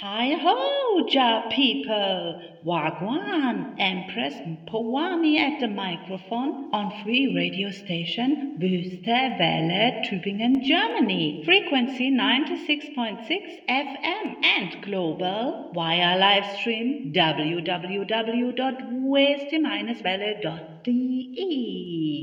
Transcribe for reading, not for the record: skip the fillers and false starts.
Hi ho, Ja people! Wagwan, Empress Powani at the microphone on free radio station Wüste Welle, Tübingen, Germany. Frequency 96.6 FM and global via live stream www.weste-welle.de.